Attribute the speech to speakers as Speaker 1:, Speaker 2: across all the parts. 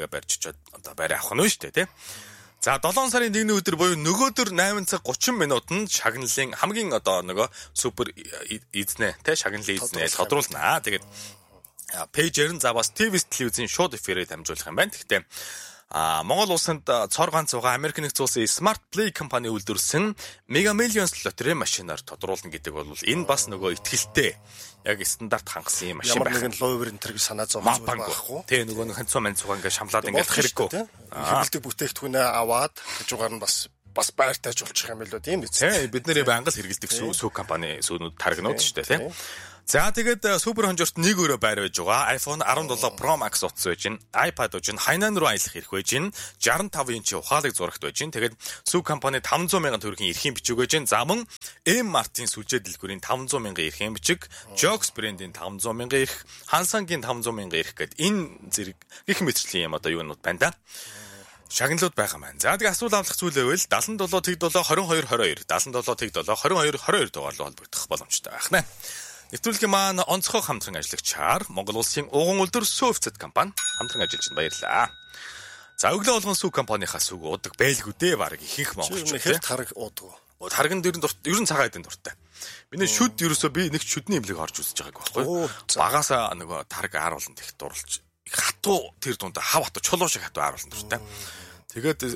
Speaker 1: тэрийгэ барьж очоод одоо барай авах нь шүү дээ, тий. За 7 сарын 1-ний өдөр буюу нөгөөдөр 8 цаг 30 минутанд шагналын хамгийн одоо нөгөө супер эзнээ тий шагналын эзнээ тодруулнаа. Тэгээд пэйжээр нь за бас телевизийн шууд эфирээр дамжуулах юм байна. Гэхдээ Монгол улсанд цор ганц байгаа Америк нэгдсэн улсын Smart Play компани үйлдвэрлэсэн Mega Millions лотерей машинаар тодруулна гэдэг бол энэ бас нөгөө ихтгэлтэй яг стандарт хангасан юм машин
Speaker 2: байна. Ямар нэгэн ловер энтер гэж санаа зовж байхгүй.
Speaker 1: Тэ нөгөө нэг ханцуу манцуугаа ингээд шамлаад ингээд хэрэггүй.
Speaker 2: Хэвлэлдэг бүтээгдэхүүнээ аваад хажуугаар нь бас байртайж болчих юм билүү тийм биз.
Speaker 1: Бид нарын байнга л хэрэгэлдэг сүү компани сүүнүүд таригнууд шүү дээ тийм. За тэгээд супер хонжорт нэг өрөө байр байж байгаа. iPhone 17 Pro Max утас байж гин. iPad байж гин. Хайнан руу аялах ирэх байж гин. 65 инч ухаалаг зурагт байж гин. Тэгээд сүү компани 500 мянган төгрөгийн эрхийн бичиг байж гин. За мөн M Mart-ийн сүлжээ дэлгүүрийн 500 мянган эрхийн бичиг, Joggs брэндийн 500 мянган эрх, Hansan-гийн 500 мянган эрх гэд энэ зэрэг их мэтчлийн юм одоо юунууд байна да. Шагналууд байгаа маань. За тэгээ асуул авлах зүйлээ байвал 77 тэг 7 22 22 77 тэг 7 22 22 дугаар руу холбогдох боломжтой байх нэ. Нэвтрүүлгийн маань онцгой хамтран ажиллагчаар Монгол улсын уган үлдэр Softsat компани хамтран ажиллаж баярлаа. За өглөө болгон сүү компанийнхаа сүг уудаг байлгүй дээ баг ихэнх монголчууд
Speaker 2: тийм тараг уудаг.
Speaker 1: Тарган дээр ер нь цагаан эдэн дуртай. Миний шүд ерөөсөө би нэг шүдний имлэг орж үзэж байгааг байхгүй. Багасаа нөгөө тараг ааруулсан тех дурлж хатуу тэр дунд хав хатуу чулуу шиг хатуу ааруулсан дуртай. Тэгээд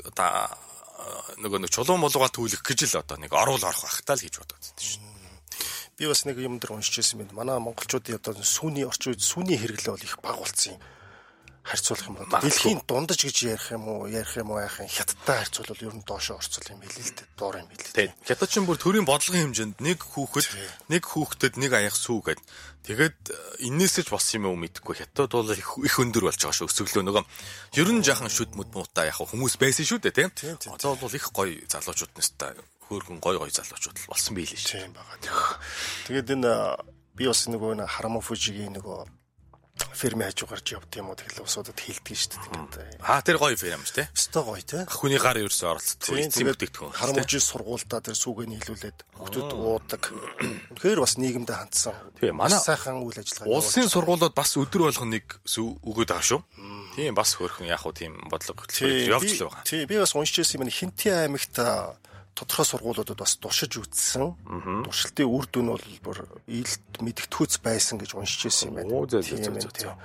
Speaker 1: нөгөө нэг чулуу молгоо түлэх гэж л одоо нэг оруул орох байх таа л гэж бодоод байсан шүү.
Speaker 2: Би бас нэг юм дээр уншиж байсан юм. Манай монголчуудын одоо сүүний орчин үед сүүний хэрэглээ бол их бага болсон юм. Харьцуулах юм бол дэлхийн дундаж гэж ярих юм уу яахын хятадтай харьцуулбал ер нь доошоо орцол юм хэлээ л дээ. Доор юм хэлээ.
Speaker 1: Хятад ч бүр төрийн бодлогын хэмжээнд нэг хүүхдэд нэг аяг сүү гэд. Тэгээд энээсээ ч болсон юм уу мэдэхгүй. Хятад бол их өндөр болж байгаа шүү. Өсөглөө нөгөө ер нь жаахан шүд мүд муутай яг хүмүүс байсан шүү дээ тийм. Одоо бол их гоё залуучууд нэстэй хөөргөн гоё залуучууд л болсон биелээ шүү.
Speaker 2: Тийм байгаа. Тэгээд энэ би бас нөгөө Харамофужигийн нөгөө фермийн хажуугарч явд юм уу тэгэхээр усуудад хилдэг шүү дээ.
Speaker 1: Тэр гоё ферм шүү дээ.
Speaker 2: Өстой гоё тий.
Speaker 1: Хүний гар ерөөсөө оролцдог. Эцсийн бүтээгдэхүүн.
Speaker 2: Харамужийн сургуультай тэр сүүгээ нийлүүлээд хүүхдүүд уудаг. Тэгэхээр бас нийгэмдээ хандсан.
Speaker 1: Тийм манай
Speaker 2: сайхан үйл ажиллагаа.
Speaker 1: Улсын сургуулиуд бас өдөр болгон нэг өгөөд байгаа шүү. Тийм бас хөөрхөн яг хуу тийм бодлого явж л байгаа.
Speaker 2: Тийм би бас уншиж байсан юм Хинтээ аймагт тодорхой сургуулиудад бас туршиж үзсэн. Туршилтын үр дүн бол бүр ийэлт мэдгэдэггүйц байсан гэж уншиж байсан юм байна.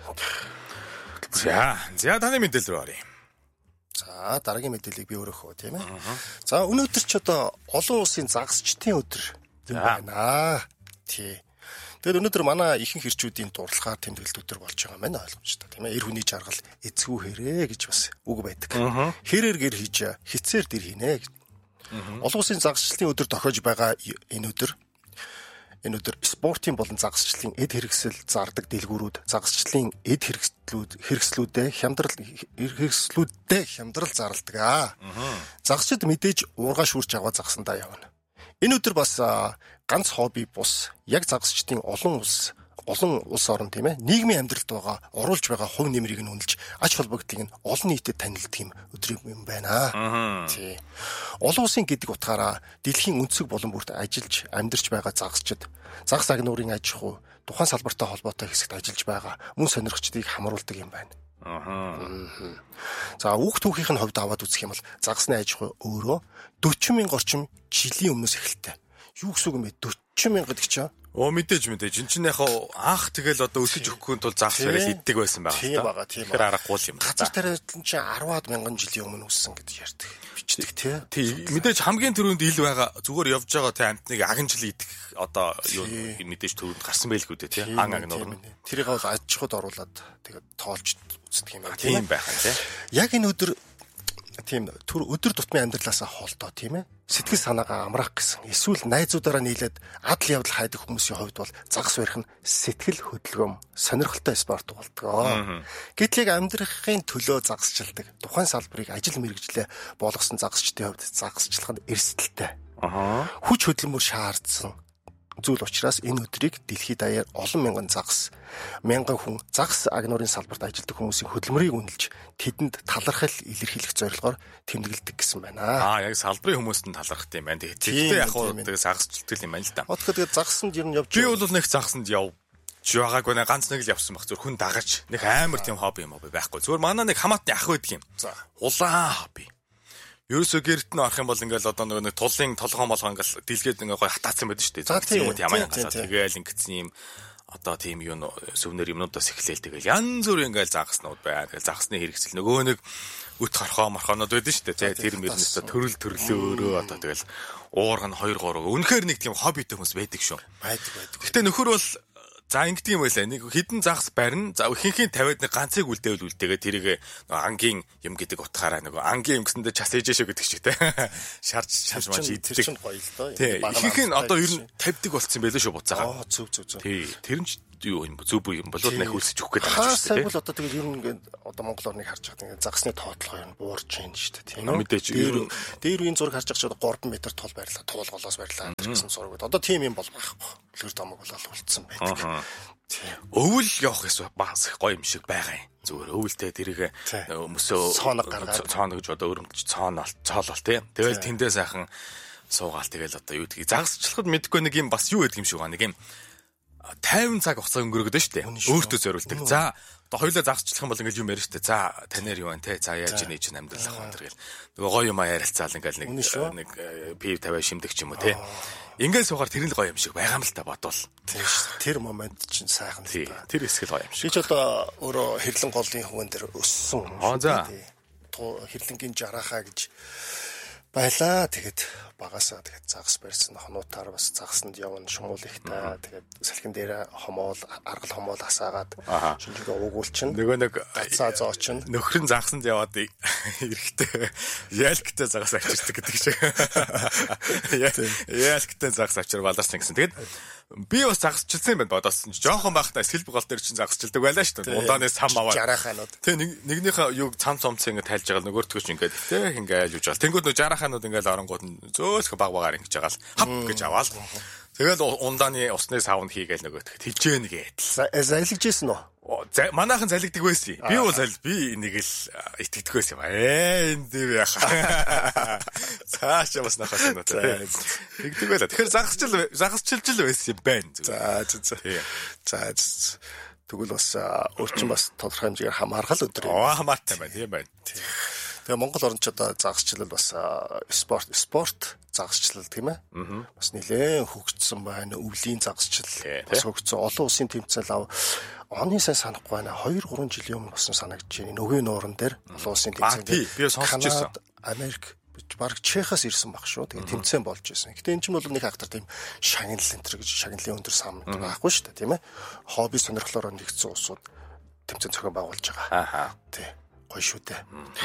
Speaker 1: За таны мэдээлэл рүү оръё.
Speaker 2: За дараагийн мэдээллийг би өөрөөхөө тийм ээ. За өнөөдөр ч одоо олон улсын загасчдын өдөр байна. Тий. Тэгэхээр өнөөдөр манай ихэнх хэрчүүдийн дурлагаар тэмдэглэлт өдөр болж байгаа юм байна ойлгомжтой тийм ээ. Эр хүний жаргал эцгүү хэрэг гэж бас үг байдаг. Хэрээр гэр хийж хицээр дэр хийнэ гэж. Олон улсын загасчлалын өдөр тохиож байгаа энэ өдөр спортын болон загасчлалын эд хэрэгсэл зардаг дэлгүүрүүд загасчлалын эд хэрэгслүүдэд хямдрал зарладаг. Загасчид мэдээж уургаа шүүрч аваад загсандаа явна. Энэ өдөр бас ганц хобби бус яг загасчдын олон улс орн тийм ээ нийгмийн амьдралд байгаа оруулж байгаа хувь нэмрийг нь үнэлж ач холбогдлыг нь олон нийтэд танилдаг өдөр юм байна. Тий. Олон улсын гэдэг утгаараа дэлхийн өнцөг болон бүрт ажиллаж амьдарч байгаа загасчид загас агнуурын аж ахуй тухайн салбартай холбоотой хэсэгт ажиллаж байгаа мөн сонирхчдыг хамруулдаг юм байна. За үг түүхийнх нь хувьд аваад үзэх юм бол загасны аж ахуй өөрөө 40 мянга орчим жилийн өмнөөс эхэлтэй. Юу гэсэн үг юм бэ? 40 мянга гэдэг чинь
Speaker 1: мэдээж энэ чинь яг анх тэгэл одоо өсөж өгөхгүй тул загас барил иддэг байсан байгаа.
Speaker 2: Тийм байгаа.
Speaker 1: Тэгэхээр аргагүй юм.
Speaker 2: Газар тариалан чинь 10-аад мянган жилийн өмнө үссэн гэж ярьдаг. Бичдэг
Speaker 1: тий. Мэдээж хамгийн түрүүнд ил байгаа зүгээр явж байгаа тий амтныг агнжил идэх одоо юу мэдээж түрүүнд гарсан байлгүй дээ тий. Ан агнуур.
Speaker 2: Тэрийг бол аж ахуйд оруулаад тэгээд тоолж үздэг юм байна.
Speaker 1: Тийм байх тий.
Speaker 2: Яг энэ өдөр тийм өдөр тутмын амьдралаасаа холдоо тийм ээ сэтгэл санаагаа амраах гэсэн эсвэл найзуудаараа нийлээд адал явдал хайдаг хүмүүсийн хувьд бол загас барих нь сэтгэл хөдөлгөөн сонирхолтой спорт болдог. Гэтэл яг амьдрахын төлөө загасчилдаг тухайн салбарыг ажил мэргэжлээ болгосон загасчдын хувьд загасчлах нь эрсдэлтэй. Хүч хөдөлмөр шаардсан зүйл учраас энэ өдрийг дэлхийд даяар олон мянган хүн загас агнуурын салбарт ажилладаг хүмүүсийн хөдөлмөрийг үнэлж тэдэнд талархал илэрхийлэх зорилгоор тэмдэглэдэг гэсэн байна.
Speaker 1: Яг салбарын хүмүүст нь талархах юм байна. Тэгэхдээ яг хуу загасчлалт юм байна л да.
Speaker 2: Тэгэхээр загсанд ер нь явж
Speaker 1: би бол нэг загсанд Жаагааг нэ ганц нэг л явсан баг. Зөв хүн дагаж нэг амар тийм хобби юм байхгүй. Зүгээр манай нэг хамаатны ах байдаг юм.
Speaker 2: За.
Speaker 1: Улаан хобби. Ерөөсөө гэрт нь орох юм бол ингээл одоо нэг тулын толгоо молгоо ингээл дэлгээд ингээ гой хатаацсан байдаг шүү дээ. Тийм үү ямар янgasаа тэгээл ингэсэн юм одоо тийм юу сүвнэр юмнуудаас эхлээл тэгэл янз бүр ингээл загснууд байна. Тэгэл загсны хэрэгсэл нөгөө нэг өт хорхоо морхонод байдаг шүү дээ. Тэр мөрнөөс төрлөөрөө одоо тэгэл уурга нь 2 3 үнэхээр нэг тийм хоббитэй хүмүүс байдаг шүү.
Speaker 2: Байдаг.
Speaker 1: Гэтэ нөхөр бол за ингэдэг юм байлаа. Нэг хідэн загас барина. За ихэнхийн 50-ад нэг ганцыг үлдээгээ тэрийг ангийн юм гэдэг утгаараа нөгөө ангийн юм гэсэндээ час ээжээ шүү гэдэг шиг те. Шарж маж иддэг.
Speaker 2: Тэр чинь гоё л доо.
Speaker 1: Ихэнх нь одоо ер нь 50-даг болцсон байлээ шүү буцаага.
Speaker 2: Зөв.
Speaker 1: Тий. Тэр нь юу юм зөв юм болоод нэх үлсэж өгөх гэдэг
Speaker 2: байна шүү дээ. Бол одоо тэгэл ер нь ингээд одоо Монгол орныг харж байгаа ингээд загасны тоотлого юм буурж байна шүү дээ. Тийм үү?
Speaker 1: Мэдээж
Speaker 2: дээр үеийн зураг харж байгаа ч 3 м тул барьлаа, туулголоос барьлаа гэсэн зураг байна. Одоо тийм юм бол байхгүй. Лэр домог болол үлдсэн байдаг.
Speaker 1: Өвөл явах гэсэн бас гоё юм шиг байгаа юм. Зүгээр өвөлтэй тэрийг өмсөө
Speaker 2: цооног гаргаад
Speaker 1: цооног гэж одоо өрөмтч цоолол тий. Тэгэл тэндээ сайхан суугаал тэгэл одоо юу гэдгийг загасчлахад мэдгүй нэг юм бас юу гэдэг юм шиг байна. Нэг юм 50 цаг хугацаа өнгөрөөд нь шүү дээ. Өөртөө зориулдаг. За одоо хоёулаа загасчлах юм бол ингээл юм ярина шүү дээ. За танаар юу байна те? За яаж нээж ин амьдралах байна тэргээл. Нөгөө гоё юм ярилцаал ингээл нэг P50 шимдэг ч юм уу те. Ингээд суугаар тэр нь гоё юм шиг байгаа юм л та бодвол.
Speaker 2: Тэр момент чинь сайхан л та.
Speaker 1: Тэр хэсгэл гоё юм шиг.
Speaker 2: Би ч одоо өөрөө хэрлэн голын хуван дээр өссөн.
Speaker 1: За.
Speaker 2: Хэрлэнгийн жарахаа гэж байлаа. Тэгээд багасаа тэгээд загас барьсан хонуутаар бас загсанд явна шумуул ихтэй. Тэгээд салхин дээр хомоол аргал хомоол асаагаад шинжгээ уугуулчин.
Speaker 1: Нөгөө нэг
Speaker 2: цаа зоочин.
Speaker 1: Нөхөр нь загсанд яваад эрэхтэй яалктай загас авчирдаг гэдэг шиг. Яалктай загас авчир баларсан гэсэн. Тэгээд би бас загасчилсан юм байна бодосон. Жохон байхдаа сэлбэг гол дээр чинь загасчилдаг байлаа шүү дээ. Ундааны сам аваад.
Speaker 2: Жарахаанууд.
Speaker 1: Тэг нэгнийхээ юг цам цомц ингэ тайлж байгаа нөгөөтгөө чинь ингээд тэг ингээд юуж байгаа. Тэнгүүд нөө жарахаанууд ингээд оронгууд нь зөөлх багаар ингэж байгаа л хап гэж аваад. Тэгэл ундааны усны савнд хийгээл нөгөөтгөө тэлжээ нэг эдл.
Speaker 2: Залгижсэн үү?
Speaker 1: Манайхан залгидаг байсан. Би бол би нэг л итгэдэг байсан юм. Энд дээр яхаа. Цаашаа бас нахаас нь тэ. Тэгдэг байла. Тэгэхээр загасчилж л байсан юм байна. За. Тэгвэл бас өөрчн бас тодорхой хэмжээгээр хамаарах л өдөр. Хамаартай байна. Тийм байна.
Speaker 2: Тэгээ Монгол орнч одоо загасчлал бас спорт загасчлал тийм ээ. Бас нэлээд хөгжсөн байна. Өвлийн загасчлал бас хөгжсөн. Олон улсын тэмцээл оны сайн санахгүй байна. 2-3 жилийн өмнө болсон санагдаж байна. Нөгөө нууран дээр олон улсын тэмцээн дээр
Speaker 1: би сонсч ирсэн.
Speaker 2: Америк баг Чехаас ирсэн баг шүү. Тэгээ тэмцээн болж ирсэн. Гэтэ энэ ч бол нэг хактар тийм шагнал энтер гэж шагналын өндөр сан байхгүй шүү дээ тийм ээ. Хобби сонирхлоор нэгдсэн улсууд тэмцээн зохион байгуулж байгаа. Тий. Гоё шүү дээ.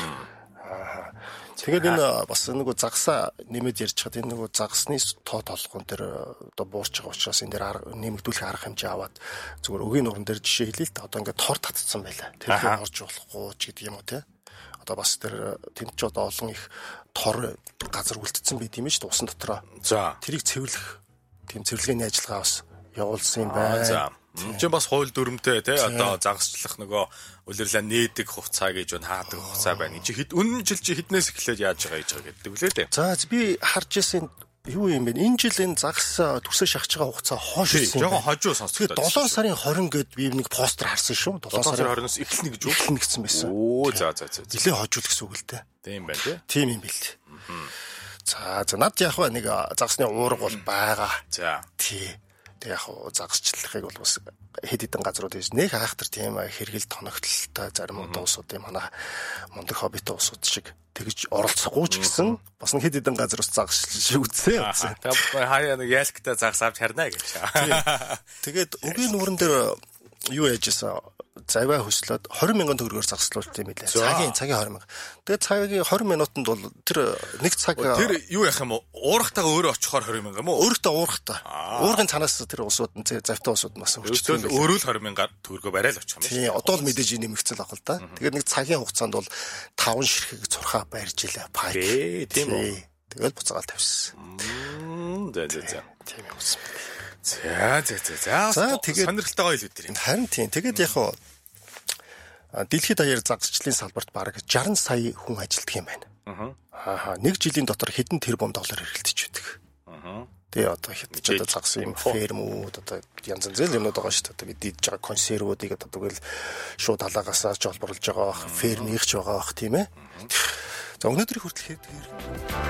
Speaker 2: Тэгээд энэ бас нөгөө загсаа нэмэд ярьж хаад энэ нөгөө загсны тоо толгоон дээр одоо буурч байгаа учраас энэ дээр нэмэгдүүлэх арга хэмжээ аваад зүгээр өгийн нуран дээр жишээ хэлээ л та одоо ингээд тор татцсан байлаа. Тэгэхээр орж болохгүй ч гэдэг юм уу те. Одоо бас тэр тэнд ч одоо олон их тор газар үлдсэн байт юм шүү дээ усан дотроо.
Speaker 1: За.
Speaker 2: Тэрийг цэвэрлэх тийм цэвэрлэгээний ажиллагаа бас явуулсан юм байна.
Speaker 1: За. Чи бас хууль дүрмтэй тий одоо загасчлах нөгөө улирлаа нээдэг хувцаа гэж байна хаадаг хувцаа байна. Чи үнэн жил чи хэднээс эхлээд яаж байгаа гэж гэдэг үлээ дээ.
Speaker 2: За би харж ирсэн юу юм бэ? Энэ жил энэ загас төсөө шахаж байгаа хугацаа хоош ирсэн.
Speaker 1: Жогоо хожуу сонсдог.
Speaker 2: 7 сарын 20 гээд би нэг постэр харсан шүү.
Speaker 1: 7 сарын 20-оос эхэлнэ гэж үү?
Speaker 2: Эхэлнэ гэсэн байсан.
Speaker 1: Оо за.
Speaker 2: Нилээ хожуул гэсэн үг л дээ.
Speaker 1: Тийм байна тий.
Speaker 2: Тийм юм бэл. За над яг нэг загасны уурга бол байгаа.
Speaker 1: За.
Speaker 2: Тий. Яг загасчлахыг бол бас хэд хэдэн газрууд ийж нэг хаахтар тийм хэрэгэл тоногтлолтой зарим улсуудын манай мундаг хоббитой улсууд шиг тэгж оролцохгүй ч гэсэн бас нэг хэд хэдэн газар ус загасч үзсэн.
Speaker 1: Тэгээд хаяа нэг яалктай загас авч харна гэж.
Speaker 2: Тэгээд өгийн нууран дээр юу яажсэн заваа хөслөөд 20 мянган төгрөгөөр загслуулт юм билээ. Цагийн 20 мянга. Тэгээд цагийн 20 минутанд бол тэр нэг цаг
Speaker 1: тэр юу яах юм уу? Уурахтайгаа өөрөө очихоор 20 мянга юм уу?
Speaker 2: Өөртөө уурахтай. Уургын цанаас тэр усууд завтай усууд бас
Speaker 1: өчтөд өөрөө л 20 мянгаар төгрөгөө барайл очих юм
Speaker 2: байна. Тийм, одоо л мэдээж нэмэгцэл авах л да. Тэгээд нэг цагийн хугацаанд бол 5 ширхэг зурхаа барьж илээ. Пайк.
Speaker 1: Тийм үү.
Speaker 2: Тэгээд буцаагаал тавьсан.
Speaker 1: За.
Speaker 2: Тийм юмсан.
Speaker 1: За. Тэгээд сонирхолтойгоо илүү дээр юм.
Speaker 2: Харин тийм. Тэгээд яг хоо дэлхийд даяар загасчлалын салбарт бараг 60 сая хүн ажилладаг юм байна. Нэг жилийн дотор хэдэн тэрбум доллар эргэлдэж байдаг. тий одоо хятад одоо загсан юм фермүүд одоо янз янз юмнууд байгаа шүү дээ. Одоо бид идж байгаа консервүүдийг одоо тэгэл шууд халаагасаа жолборлож байгаа фермийнх ч байгаа бах тийм ээ. За өнөөдрийн хүртэл